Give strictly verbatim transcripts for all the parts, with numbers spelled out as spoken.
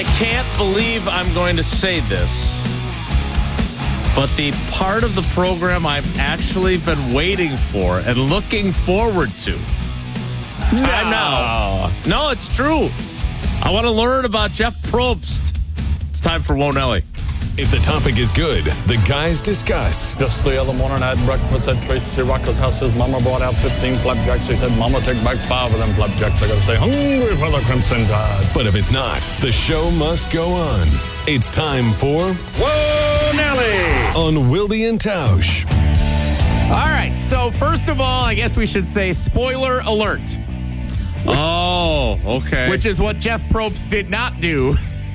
I can't believe I'm going to say this, but the part of the program I've actually been waiting for and looking forward to. Time now. No, it's true. I want to learn about Jeff Probst. It's time for Whoa Nelly. If the topic is good, the guys discuss. Just the other morning I had breakfast at Tracy Rocker's house. His mama brought out fifteen flapjacks. He said, Mama, take back five of them flapjacks. I got to stay hungry for the Crimson Tide. But if it's not, the show must go on. It's time for Whoa Nelly on Wilde and Tausch. All right, so first of all, I guess we should say spoiler alert. Oh, okay. Which is what Jeff Probst did not do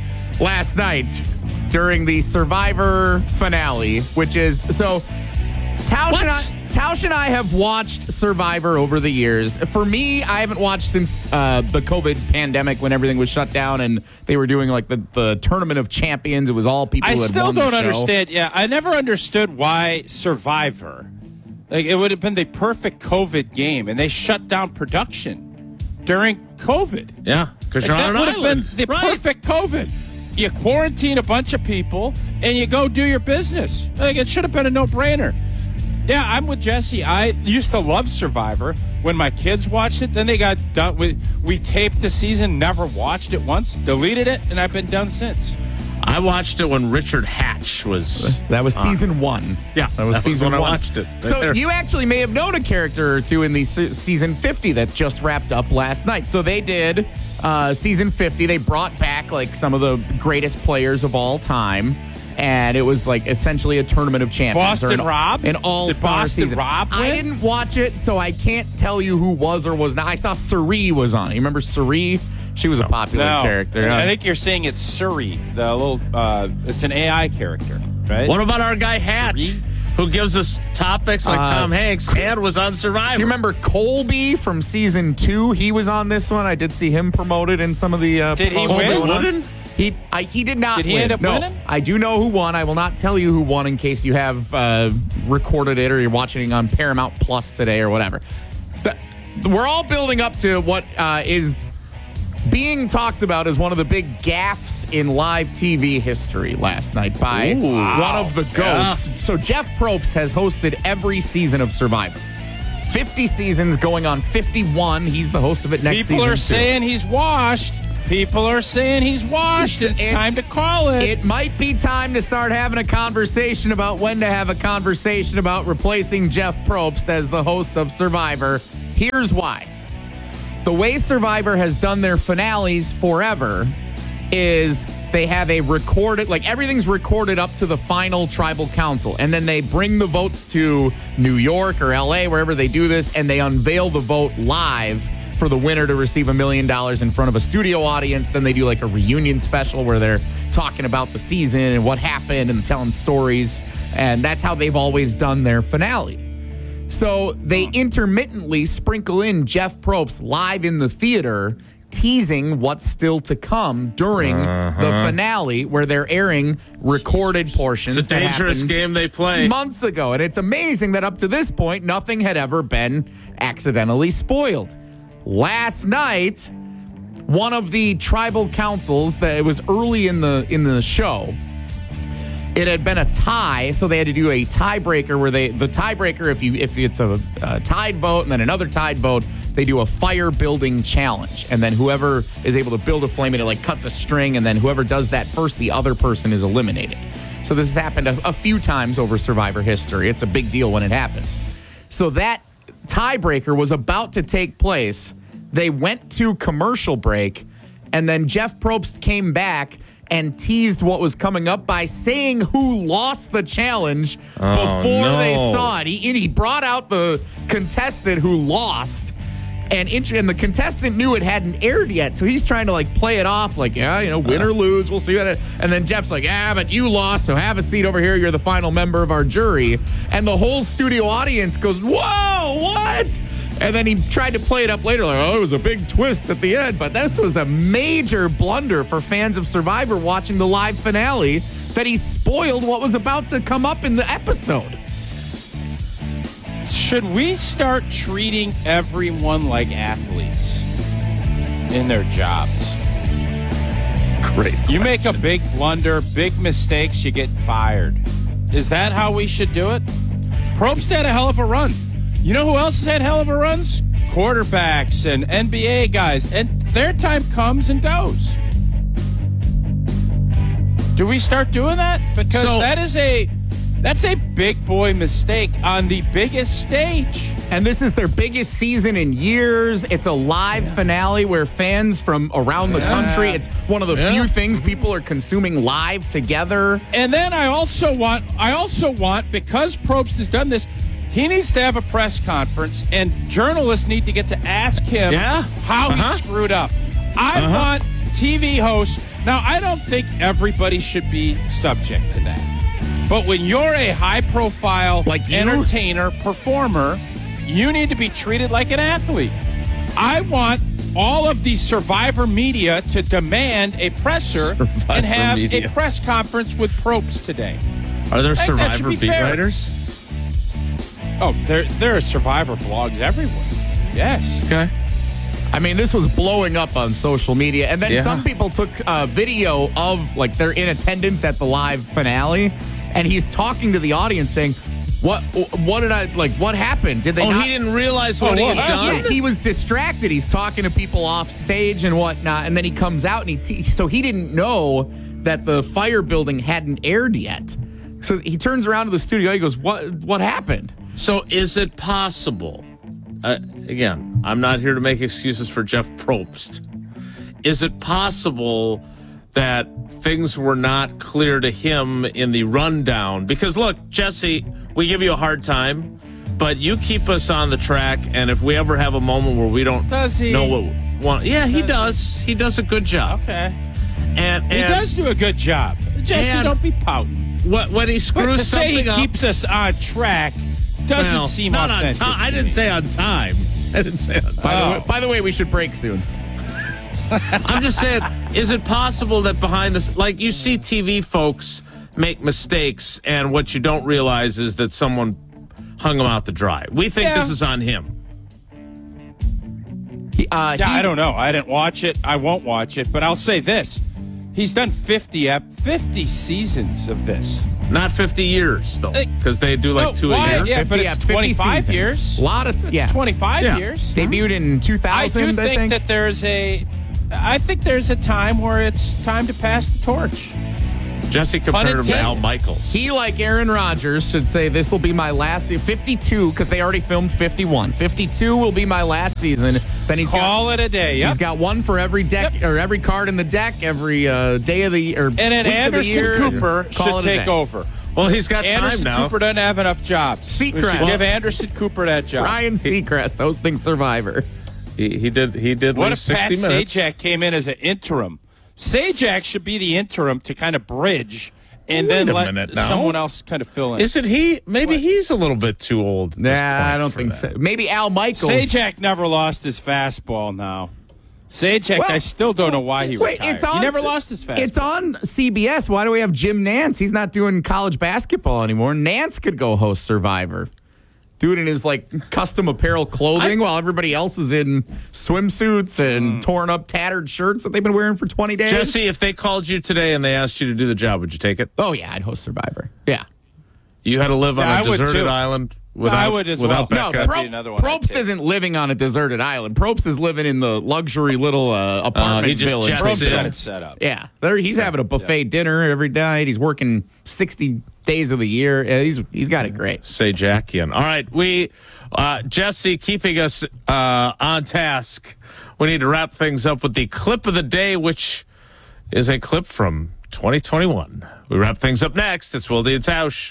last night during the Survivor finale, which is, so Tausch and, I, Tausch and I have watched Survivor over the years. For me, I haven't watched since uh, the COVID pandemic when everything was shut down and they were doing like the, the Tournament of Champions. It was all people I who had still won don't the show. understand. Yeah, I never understood why Survivor. Like, it would have been the perfect COVID game, and they shut down production during COVID. Yeah, because Like, you're on that an would have island. been the Right. perfect COVID. You quarantine a bunch of people, and you go do your business. Like, it should have been a no-brainer. Yeah, I'm with Jesse. I used to love Survivor. When my kids watched it, then they got done. We, we taped the season, never watched it once, deleted it, and I've been done since. I watched it when Richard Hatch was. That was on. season one. Yeah, that was that season was when one. I watched it. Right so there. you actually may have known a character or two in the se- season fifty that just wrapped up last night. So they did uh, season fifty. They brought back like some of the greatest players of all time. And it was like essentially a tournament of champions. Boston or an, Rob? An all-star Did Boston season. Rob win? I didn't watch it, so I can't tell you who was or was not. I saw Suri was on it. You remember Suri? She was a popular No. character. I think you're saying it's Suri, the little. Uh, it's an A I character, right? What about our guy Hatch, Suri? who gives us topics like Uh, Tom Hanks and was on Survivor? Do you remember Colby from season two? He was on this one. I did see him promoted in some of the. Uh, Did he promotions win? going on. Wooden? He I, he did not. Did he win. end up no, winning? I do know who won. I will not tell you who won in case you have uh, recorded it or you're watching it on Paramount Plus today or whatever. The, we're all building up to what uh, is being talked about as one of the big gaffes in live T V history last night by Ooh, one wow. of the goats. Yeah. So Jeff Probst has hosted every season of Survivor. fifty seasons going on fifty-one. He's the host of it next People season. are too. saying he's washed. People are saying he's washed. It's It- time to call it. It might be time to start having a conversation about when to have a conversation about replacing Jeff Probst as the host of Survivor. Here's why. The way Survivor has done their finales forever is they have a recorded, like everything's recorded up to the final tribal council. And then they bring the votes to New York or L A, wherever they do this, and they unveil the vote live for the winner to receive a million dollars in front of a studio audience. Then they do like a reunion special where they're talking about the season and what happened and telling stories. And that's how they've always done their finale. So they intermittently sprinkle in Jeff Probst live in the theater, teasing what's still to come during Uh-huh. the finale where they're airing recorded portions. It's a that dangerous happened game they play. months ago. And it's amazing that up to this point, nothing had ever been accidentally spoiled. Last night, one of the tribal councils, that it was early in the in the show, it had been a tie, so they had to do a tiebreaker where they the tiebreaker, if you if it's a, a tied vote and then another tied vote, they do a fire building challenge, and then whoever is able to build a flame, and it like cuts a string, and then whoever does that first, the other person is eliminated. So this has happened a, a few times over Survivor history. It's a big deal when it happens. So that tiebreaker was about to take place. They went to commercial break, and then Jeff Probst came back and teased what was coming up by saying who lost the challenge Oh, before no. they saw it. He, he brought out the contestant who lost, and, int- and the contestant knew it hadn't aired yet, so he's trying to like play it off like, yeah, you know, win or lose, we'll see what it. And then Jeff's like, yeah, but you lost, so have a seat over here. You're the final member of our jury. And the whole studio audience goes, whoa, what? And then he tried to play it up later, like, oh, it was a big twist at the end. But this was a major blunder for fans of Survivor watching the live finale, that he spoiled what was about to come up in the episode. Should we start treating everyone like athletes in their jobs? Great. You make a big blunder, big mistakes, you get fired. Is that how we should do it? Probst had a hell of a run. You know who else has had hell of a runs? Quarterbacks and N B A guys. And their time comes and goes. Do we start doing that? Because So- that is a that's a big boy mistake on the biggest stage. And this is their biggest season in years. It's a live finale where fans from around the country, it's one of the Yeah. few things people are consuming live together. And then I also want, I also want, because Probst has done this, he needs to have a press conference, and journalists need to get to ask him Yeah. how Uh-huh. he screwed up. I Uh-huh. want T V hosts. Now, I don't think everybody should be subject to that. But when you're a high-profile Like you? entertainer, performer, you need to be treated like an athlete. I want all of the Survivor media to demand a presser Survivor and have media. a press conference with Probst today. Are there I think that should Survivor be beat fair. writers? Oh, there there are Survivor blogs everywhere. Yes. Okay. I mean, this was blowing up on social media. And then Yeah. some people took a video of, like, they're in attendance at the live finale. And he's talking to the audience saying, what What did I, like, what happened? Did they Oh, not? he didn't realize what Oh, he well, had done? Yeah, he was distracted. He's talking to people off stage and whatnot. And then he comes out and he, te- so he didn't know that the fire building hadn't aired yet. So he turns around to the studio. He goes, what, what happened? So is it possible? Uh, again, I'm not here to make excuses for Jeff Probst. Is it possible that things were not clear to him in the rundown? Because look, Jesse, we give you a hard time, but you keep us on the track. And if we ever have a moment where we don't Does he? know what we want, yeah, he does. He does a good job. Okay. And, He and does do a good job. Jesse, And- don't be pouting. what, when he But screws to say he something up, keeps us on track doesn't well, seem not authentic. on time. I to didn't me. say on time. I didn't say on time. By, the Oh. way, by the way, we should break soon. I'm just saying, is it possible that behind this, like you see T V folks make mistakes, and what you don't realize is that someone hung them out to dry? We think Yeah. this is on him. He, uh, Yeah, he- I don't know. I didn't watch it. I won't watch it. But I'll say this: he's done fifty ep- fifty seasons of this. Not fifty years, though, Hey, because they do like no, two why? a year. Yeah, but fifty, it's fifty twenty-five seasons. years. A lot of, It's yeah. twenty-five Yeah. years. Debuted in two I thousand, do I, think, think. that there's a. I think there's a time where it's time to pass the torch. Jesse compared him to intended. Al Michaels. He, like Aaron Rodgers, should say this will be my last se- fifty-two, because they already filmed fifty-one. fifty-two will be my last season. Then he's got Call it a day. Yep. he's got one for every deck Yep. or every card in the deck, every uh, day of the or and then week of the Anderson year. Cooper Call should it a take day. over. well, he's got Anderson time now. Cooper doesn't have enough jobs. We should Seacrest. give Anderson Cooper that job. Ryan Seacrest hosting Survivor. He, he did. He did. What leave if sixty Pat minutes. Sajak came in as an interim? Sajak should be the interim to kind of bridge and Wait then a let minute now. someone else kind of fill in. Isn't he? Maybe he's a little bit too old. at this Nah, I point don't for think that. so. Maybe Al Michaels. Sajak never lost his fastball now. Sajak, Well, I still don't know why he Wait, retired. it's on. he never lost his fastball. It's on C B S. Why do we have Jim Nance? He's not doing college basketball anymore. Nance could go host Survivor. Do it in his like custom apparel clothing while everybody else is in swimsuits and torn up, tattered shirts that they've been wearing for twenty days. Jesse, if they called you today and they asked you to do the job, would you take it? Oh yeah, I'd host Survivor. Yeah. You had to live Yeah, on I a would, deserted too. island without, I would as without well. No, Becca. Pro- Pro- another one I'd Probst take. isn't living on a deserted island. Probst is living in the luxury little uh, apartment he just village. jets they Probst in. got built. it set up. Yeah, there he's having a buffet dinner every night. He's working sixty days of the year. Yeah, he's he's got it great. Say Jackian. All right, we uh, Jesse keeping us uh, on task. We need to wrap things up with the clip of the day, which is a clip from twenty twenty-one. We wrap things up next. It's Wilde and Tausch.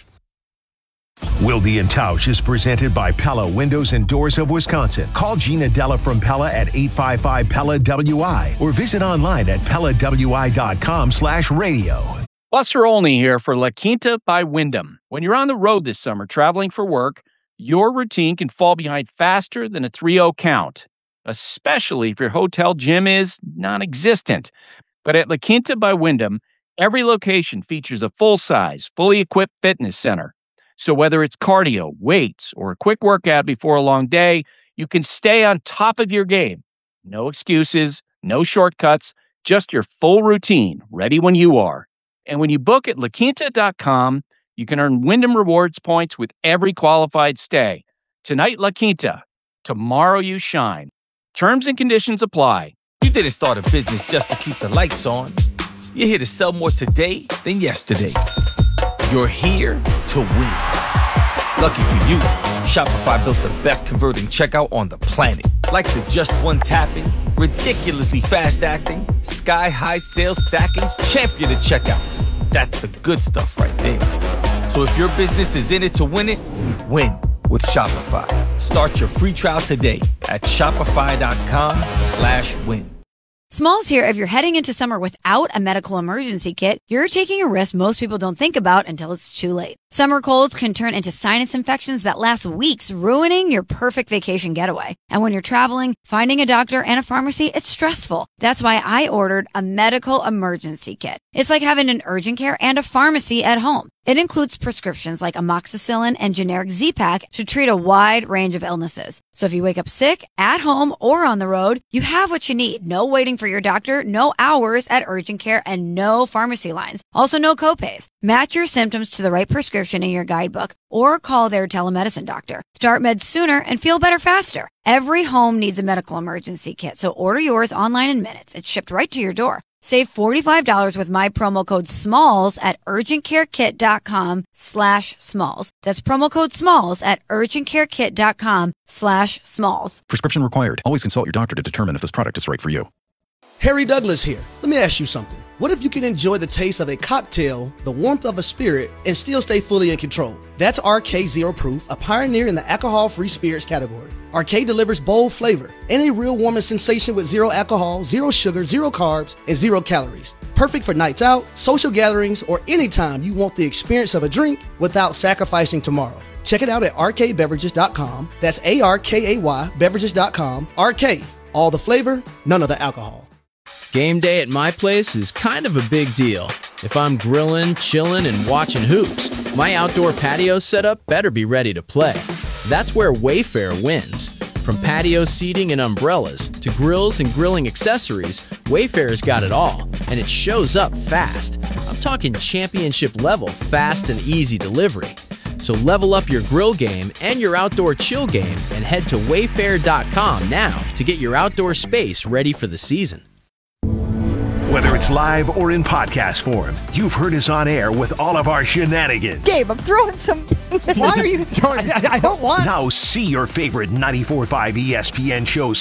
Wilde and Tausch is presented by Pella Windows and Doors of Wisconsin. Call Gina Della from Pella at eight five five Pella W I or visit online at pella w i dot com slash radio. Buster Olney here for La Quinta by Wyndham. When you're on the road this summer traveling for work, your routine can fall behind faster than a three oh count, especially if your hotel gym is non-existent. But at La Quinta by Wyndham, every location features a full-size, fully equipped fitness center. So whether it's cardio, weights, or a quick workout before a long day, you can stay on top of your game. No excuses, no shortcuts, just your full routine, ready when you are. And when you book at La Quinta dot com, you can earn Wyndham Rewards points with every qualified stay. Tonight, La Quinta. Tomorrow, you shine. Terms and conditions apply. You didn't start a business just to keep the lights on. You're here to sell more today than yesterday. You're here to win. Lucky for you, Shopify built the best converting checkout on the planet. Like the just one tapping, ridiculously fast acting, sky-high sales stacking, champion of checkouts. That's the good stuff right there. So if your business is in it to win it, win with Shopify. Start your free trial today at shopify.com slash win. Smalls here. If you're heading into summer without a medical emergency kit, you're taking a risk most people don't think about until it's too late. Summer colds can turn into sinus infections that last weeks, ruining your perfect vacation getaway. And when you're traveling, finding a doctor and a pharmacy, it's stressful. That's why I ordered a medical emergency kit. It's like having an urgent care and a pharmacy at home. It includes prescriptions like amoxicillin and generic Z-Pak to treat a wide range of illnesses. So if you wake up sick, at home, or on the road, you have what you need. No waiting for your doctor, no hours at urgent care, and no pharmacy lines. Also, no copays. Match your symptoms to the right prescription in your guidebook or call their telemedicine doctor. Start meds sooner and feel better faster. Every home needs a medical emergency kit, so order yours online in minutes. It's shipped right to your door. Save forty-five dollars with my promo code SMALLS at urgentcarekit.com slash SMALLS. That's promo code SMALLS at urgentcarekit.com slash SMALLS. Prescription required. Always consult your doctor to determine if this product is right for you. Harry Douglas here. Let me ask you something. What if you can enjoy the taste of a cocktail, the warmth of a spirit, and still stay fully in control? That's R K Zero Proof, a pioneer in the alcohol-free spirits category. R K delivers bold flavor and a real warming sensation with zero alcohol, zero sugar, zero carbs, and zero calories. Perfect for nights out, social gatherings, or anytime you want the experience of a drink without sacrificing tomorrow. Check it out at R K beverages dot com. That's A R K A Y beverages dot com. R K, all the flavor, none of the alcohol. Game day at my place is kind of a big deal. If I'm grilling, chilling, and watching hoops, my outdoor patio setup better be ready to play. That's where Wayfair wins. From patio seating and umbrellas to grills and grilling accessories, Wayfair's got it all, and it shows up fast. I'm talking championship level fast and easy delivery. So level up your grill game and your outdoor chill game and head to wayfair dot com now to get your outdoor space ready for the season. Whether it's live or in podcast form, you've heard us on air with all of our shenanigans. Gabe, I'm throwing some. Why are you throwing? I, I don't want. Now see your favorite ninety-four point five E S P N shows